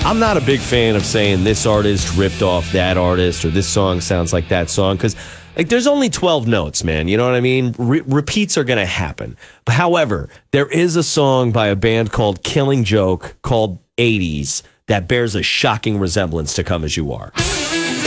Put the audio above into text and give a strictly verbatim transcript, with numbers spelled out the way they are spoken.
I'm not a big fan of saying this artist ripped off that artist or this song sounds like that song because like there's only twelve notes, man. You know what I mean? Re- repeats are going to happen. But however, there is a song by a band called Killing Joke called eighties that bears a shocking resemblance to Come As You Are.